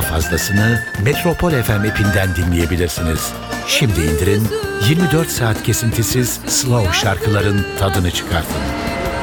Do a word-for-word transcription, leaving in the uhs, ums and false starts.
fazlasını Metropol F M app'inden dinleyebilirsiniz. Şimdi indirin, yirmi dört saat kesintisiz slow şarkıların tadını çıkartın.